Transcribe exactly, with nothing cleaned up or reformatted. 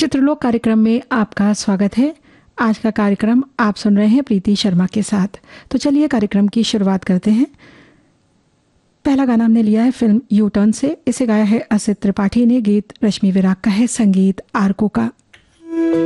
चित्रलोक कार्यक्रम में आपका स्वागत है। आज का कार्यक्रम आप सुन रहे हैं प्रीति शर्मा के साथ। तो चलिए कार्यक्रम की शुरुआत करते हैं। पहला गाना हमने लिया है फिल्म यू टर्न से। इसे गाया है असित त्रिपाठी ने, गीत रश्मि विराग का है, संगीत आरको का।